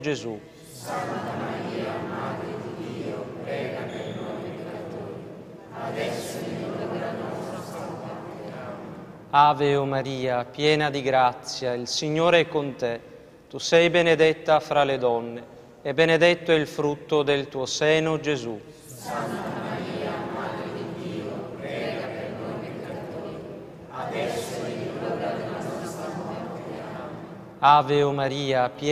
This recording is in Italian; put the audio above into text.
Gesù. Santa Maria, Madre di Dio, prega per noi peccatori, adesso è l'ora della nostra morte. Ave o Maria, piena di grazia, il Signore è con te. Tu sei benedetta fra le donne, e benedetto è il frutto del tuo seno, Gesù. Santa Maria, Madre di Dio, prega per noi peccatori, adesso è l'ora della nostra morte. Ave o Maria, piena